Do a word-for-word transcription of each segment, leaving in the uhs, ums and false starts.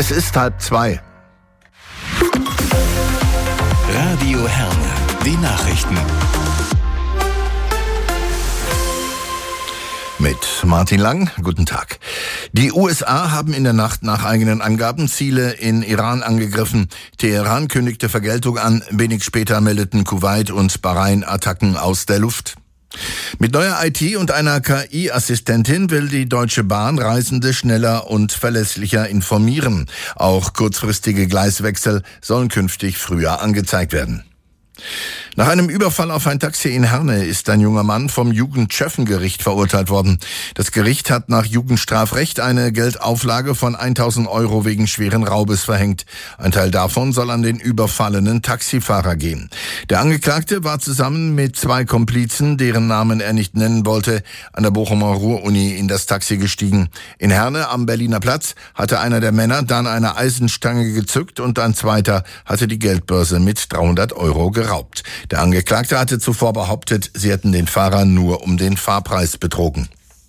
Es ist halb zwei. Radio Herne, die Nachrichten. Mit Martin Lang, guten Tag. Die U S A haben in der Nacht nach eigenen Angaben Ziele in Iran angegriffen. Teheran kündigte Vergeltung an. Wenig später meldeten Kuwait und Bahrain Attacken aus der Luft. Mit neuer I T und einer K I-Assistentin will die Deutsche Bahn Reisende schneller und verlässlicher informieren. Auch kurzfristige Gleiswechsel sollen künftig früher angezeigt werden. Nach einem Überfall auf ein Taxi in Herne ist ein junger Mann vom Jugendschöffengericht verurteilt worden. Das Gericht hat nach Jugendstrafrecht eine Geldauflage von tausend Euro wegen schweren Raubes verhängt. Ein Teil davon soll an den überfallenen Taxifahrer gehen. Der Angeklagte war zusammen mit zwei Komplizen, deren Namen er nicht nennen wollte, an der Bochumer Ruhr-Uni in das Taxi gestiegen. In Herne am Berliner Platz hatte einer der Männer dann eine Eisenstange gezückt und ein zweiter hatte die Geldbörse mit dreihundert Euro geraubt. Der Angeklagte hatte zuvor behauptet, sie hätten den Fahrer nur um den Fahrpreis betrogen.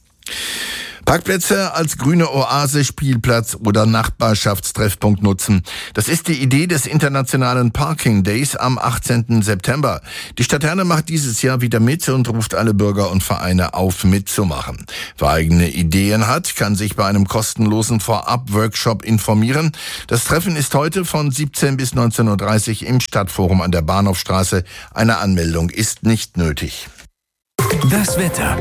Parkplätze als grüne Oase, Spielplatz oder Nachbarschaftstreffpunkt nutzen. Das ist die Idee des Internationalen Parking Days am achtzehnten September. Die Stadt Herne macht dieses Jahr wieder mit und ruft alle Bürger und Vereine auf, mitzumachen. Wer eigene Ideen hat, kann sich bei einem kostenlosen Vorab-Workshop informieren. Das Treffen ist heute von siebzehn bis neunzehn Uhr dreißig im Stadtforum an der Bahnhofstraße. Eine Anmeldung ist nicht nötig. Das Wetter.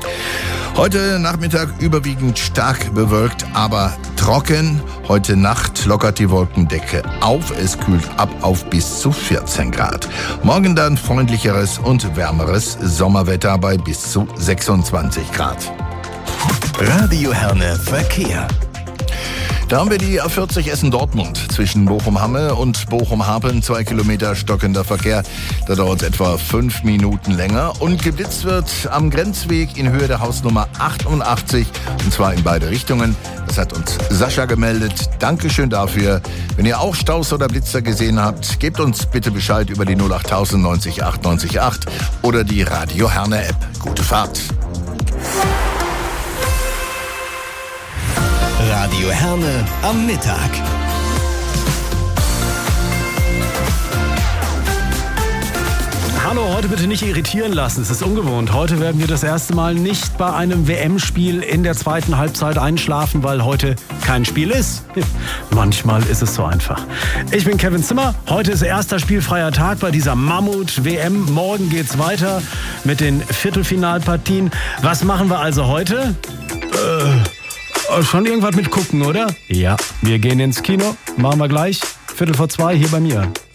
Heute Nachmittag überwiegend stark bewölkt, aber trocken. Heute Nacht lockert die Wolkendecke auf. Es kühlt ab auf bis zu vierzehn Grad. Morgen dann freundlicheres und wärmeres Sommerwetter bei bis zu sechsundzwanzig Grad. Radio Herne Verkehr. Da haben wir die A vierzig Essen-Dortmund zwischen Bochum-Hamme und Bochum-Hapeln, zwei Kilometer stockender Verkehr. Da dauert es etwa fünf Minuten länger. Und geblitzt wird am Grenzweg in Höhe der Hausnummer achtundachtzig, und zwar in beide Richtungen. Das hat uns Sascha gemeldet. Dankeschön dafür. Wenn ihr auch Staus oder Blitzer gesehen habt, gebt uns bitte Bescheid über die null acht tausend neunzig acht neunzig acht oder die Radio Herne App. Gute Fahrt. Radio Herne am Mittag. Hallo, heute bitte nicht irritieren lassen, es ist ungewohnt. Heute werden wir das erste Mal nicht bei einem W M-Spiel in der zweiten Halbzeit einschlafen, weil heute kein Spiel ist. Manchmal ist es so einfach. Ich bin Kevin Zimmer, heute ist erster spielfreier Tag bei dieser Mammut-W M. Morgen geht's weiter mit den Viertelfinalpartien. Was machen wir also heute? Äh, schon irgendwas mit gucken, oder? Ja, wir gehen ins Kino, machen wir gleich. Viertel vor zwei hier bei mir.